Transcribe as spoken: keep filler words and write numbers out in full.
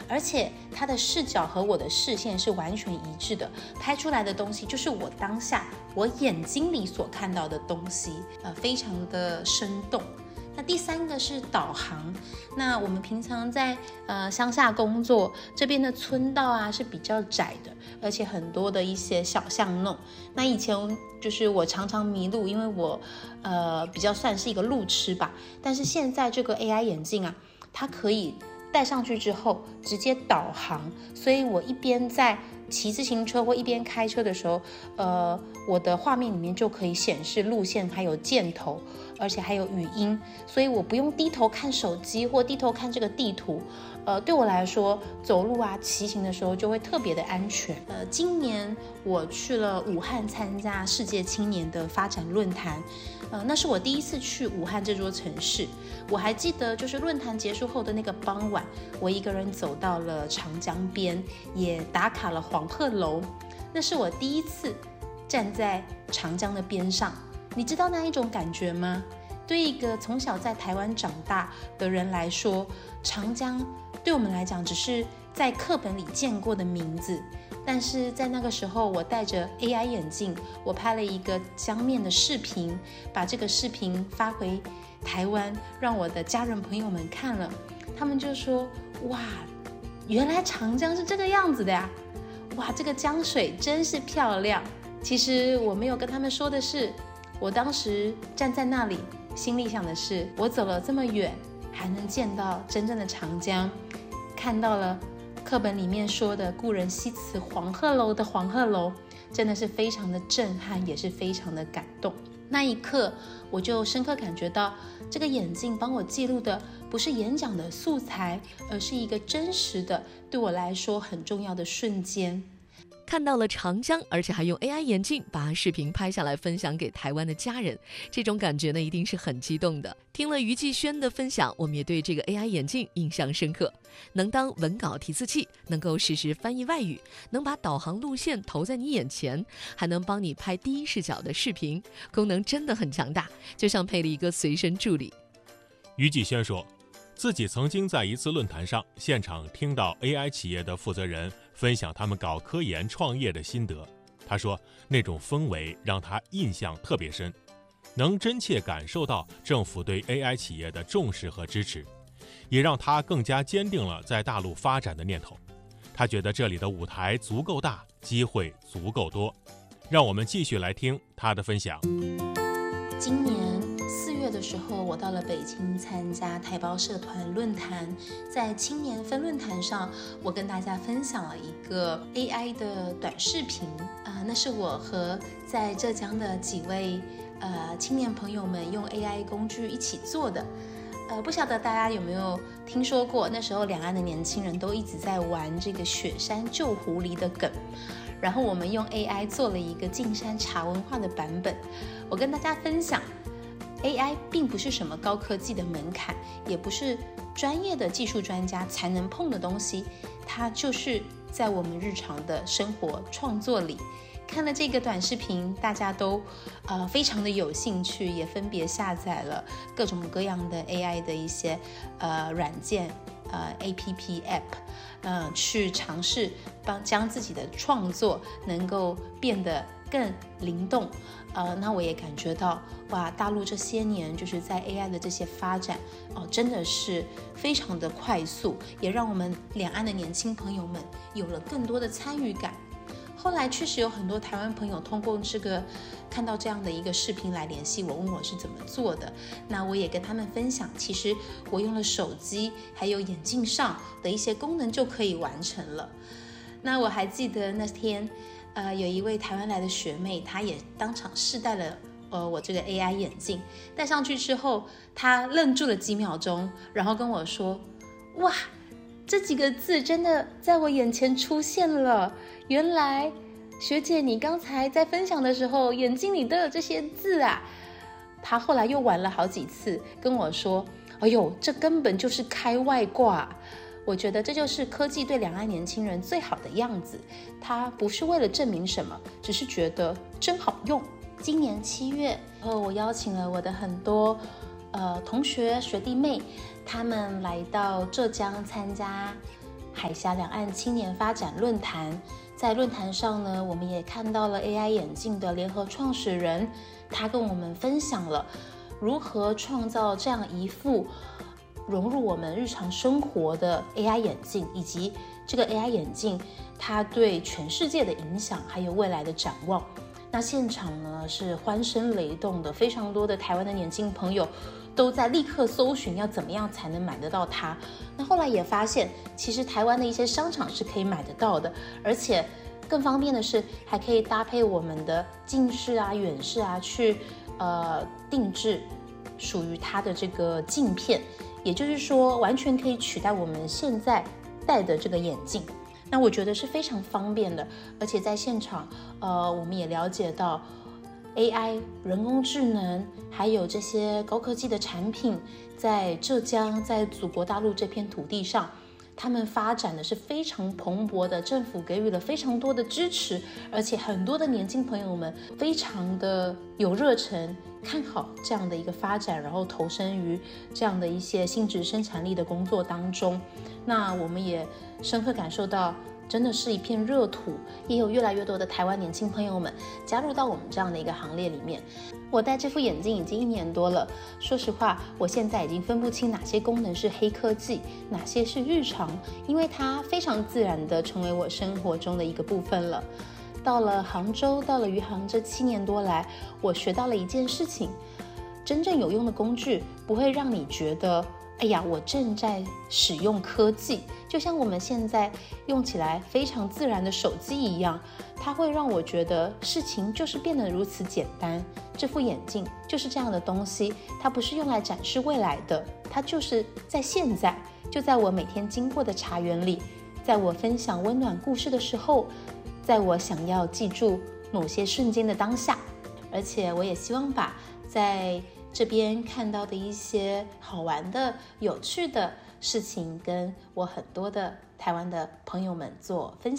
而且它的视角和我的视线是完全一致的，拍出来的东西就是我当下我眼睛里所看到的东西，呃，非常的生动。那第三个是导航。那我们平常在呃乡下工作，这边的村道啊是比较窄的，而且很多的一些小巷弄。那以前就是我常常迷路，因为我呃比较算是一个路痴吧。但是现在这个 A I 眼镜啊，它可以戴上去之后直接导航，所以我一边在骑自行车或一边开车的时候，呃，我的画面里面就可以显示路线，还有箭头，而且还有语音，所以我不用低头看手机或低头看这个地图。呃，对我来说，走路啊、骑行的时候就会特别的安全。呃，今年我去了武汉参加世界青年的发展论坛，呃，那是我第一次去武汉这座城市。我还记得，就是论坛结束后的那个傍晚，我一个人走到了长江边，也打卡了黄鹤楼。那是我第一次站在长江的边上，你知道那一种感觉吗？对一个从小在台湾长大的人来说，长江对我们来讲只是在课本里见过的名字，但是在那个时候，我戴着 A I 眼镜，我拍了一个江面的视频，把这个视频发回台湾，让我的家人朋友们看了，他们就说：哇，原来长江是这个样子的呀！哇，这个江水真是漂亮。其实我没有跟他们说的是，我当时站在那里，心里想的是，我走了这么远，还能见到真正的长江，看到了课本里面说的故人西辞黄鹤楼的黄鹤楼，真的是非常的震撼，也是非常的感动。那一刻，我就深刻感觉到，这个眼镜帮我记录的不是演讲的素材，而是一个真实的，对我来说很重要的瞬间。 看到了长江，而且还用 A I 眼镜把视频拍下来分享给台湾的家人，这种感觉呢，一定是很激动的。听了于继轩的分享，我们也对这个 A I 眼镜印象深刻，能当文稿提字器，能够实时翻译外语，能把导航路线投在你眼前，还能帮你拍第一视角的视频，功能真的很强大，就像配了一个随身助理。 于继轩说，自己曾经在一次论坛上现场听到 A I 企业的负责人分享他们搞科研创业的心得。他说，那种氛围让他印象特别深，能真切感受到政府对 A I 企业的重视和支持，也让他更加坚定了在大陆发展的念头。他觉得这里的舞台足够大，机会足够多。让我们继续来听他的分享。 今年四月的时候，我到了北京参加台胞社团论坛，在青年分论坛上，我跟大家分享了一个 A I 的短视频，呃，那是我和在浙江的几位呃青年朋友们用 A I 工具一起做的。呃，不晓得大家有没有听说过，那时候两岸的年轻人都一直在玩这个雪山救狐狸的梗，然后我们用 A I 做了一个径山茶文化的版本。我跟大家分享， A I 并不是什么高科技的门槛，也不是专业的技术专家才能碰的东西，它就是在我们日常的生活创作里。看了这个短视频，大家都呃非常的有兴趣，也分别下载了各种各样的 A I 的一些呃软件呃 A P P App， 呃去尝试帮将自己的创作能够变得更灵动。呃，那我也感觉到，哇，大陆这些年就是在 A I 的这些发展，哦，真的是非常的快速，也让我们两岸的年轻朋友们有了更多的参与感。后来确实有很多台湾朋友通过这个看到这样的一个视频来联系我，问我是怎么做的。那我也跟他们分享，其实我用了手机还有眼镜上的一些功能就可以完成了。那我还记得那天呃，有一位台湾来的学妹，她也当场试戴了呃我这个 A I 眼镜，戴上去之后，她愣住了几秒钟，然后跟我说：哇，这几个字真的在我眼前出现了，原来学姐你刚才在分享的时候，眼睛里都有这些字啊。她后来又玩了好几次，跟我说：哎呦，这根本就是开外挂。我觉得这就是科技对两岸年轻人最好的样子，它不是为了证明什么，只是觉得真好用。今年七月，我邀请了我的很多呃同学学弟妹，他们来到浙江参加海峡两岸青年发展论坛。在论坛上呢，我们也看到了 A I 眼镜的联合创始人，他跟我们分享了如何创造这样一副融入我们日常生活的 A I 眼镜，以及这个 A I 眼镜它对全世界的影响，还有未来的展望。那现场呢是欢声雷动的，非常多的台湾的年轻朋友都在立刻搜寻要怎么样才能买得到它。那后来也发现，其实台湾的一些商场是可以买得到的，而且更方便的是，还可以搭配我们的近视啊、远视啊，去呃定制属于它的这个镜片，也就是说，完全可以取代我们现在戴的这个眼镜。那我觉得是非常方便的，而且在现场，呃，我们也了解到 A I 人工智能还有这些高科技的产品，在浙江，在祖国大陆这片土地上，他们发展的是非常蓬勃的，政府给予了非常多的支持，而且很多的年轻朋友们非常的有热忱，看好这样的一个发展，然后投身于这样的一些新质生产力的工作当中。那我们也深刻感受到，真的是一片热土，也有越来越多的台湾年轻朋友们加入到我们这样的一个行列里面。我戴这副眼镜已经一年多了，说实话，我现在已经分不清哪些功能是黑科技，哪些是日常，因为它非常自然地成为我生活中的一个部分了。到了杭州，到了余杭这七年多来，我学到了一件事情：真正有用的工具不会让你觉得，哎呀，我正在使用科技，就像我们现在用起来非常自然的手机一样，它会让我觉得事情就是变得如此简单。这副眼镜就是这样的东西，它不是用来展示未来的，它就是在现在，就在我每天经过的茶园里，在我分享温暖故事的时候，在我想要记住某些瞬间的当下。而且我也希望把在这边看到的一些好玩的、有趣的事情，跟我很多的台湾的朋友们做分享。